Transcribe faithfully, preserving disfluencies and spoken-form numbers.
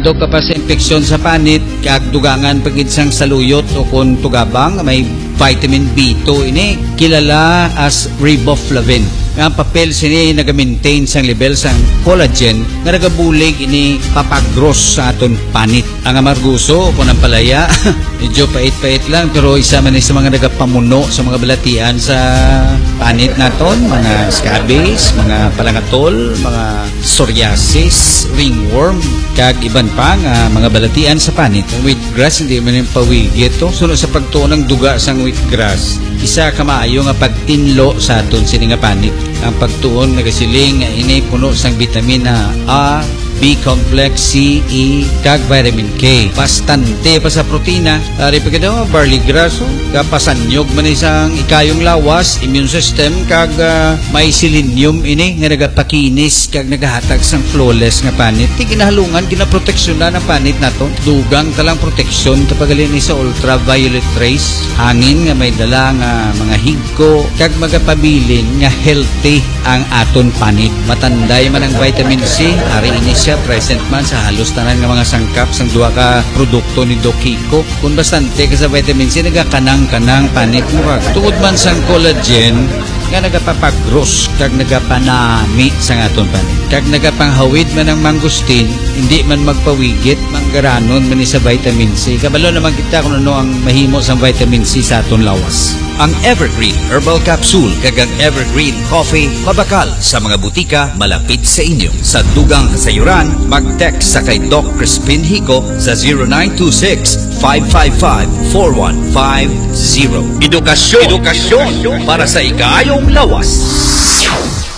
Do ka pa sa infeksyon sa panit, kag dugangan pagid sang saluyot o kung tugabang may vitamin B two ini kilala as riboflavin. Ang papel sini naga-maintain sang level sang collagen nga nagabulig ini papagros sa aton panit. Ang amarguso o kung ang palaya medyo pait-pait lang pero isa man sa mga nagapamuno sa mga balatian sa panit naton, mga scabies, mga palangatol, mga psoriasis, ringworm, kag iban pa nga mga balatian sa panit. Ang wheatgrass hindi man yung pawigit to. Sunod sa pagtuon ng duga sang wheatgrass, isa ka maayo nga pagtinlo sa aton sini nga panit. Ang pagtuon nagasiling nga ini puno sang vitamina A, B complex, C, E, kag vitamin K. Bastante pa sa protina. Ari pa kada barley grass, oh, kapasanyog man isang ikayong lawas, immune system, kag uh, may selenium ini nga nagapakinis kag nagahatag sang flawless nga panit. Ti ginahalungan ginaproteksyonan ang panit nato. Dugang talang proteksyon tapagalin ni sa ultraviolet rays, hangin nga may dala nga mga higko kag magapabilin nga healthy ang aton panit. Matanday man ang vitamin C, ari ini siya present man sa halos tanan nga mga sangkap sang duha ka produkto ni Doc Kiko. Kung bastante ka sa vitamin C, nagakanang-kanang panit mo kag tungod man sang collagen nga nagapapagros kag nagapanami sa aton panit. Kag nagapanghawid man ang mangustin, hindi man magpawigit, manggaranon man ni sa vitamin C. Kabalo naman kita kung ano ang mahimo sang vitamin C sa aton lawas. Ang Evergreen Herbal Capsule kag ang Evergreen Coffee mabakal sa mga butika malapit sa inyo. Sa dugang kasayuran, mag-text sa kay Doc Crispin Hico sa zero nine two six, five five five, four one five zero. Edukasyon, edukasyon para sa ikayong lawas.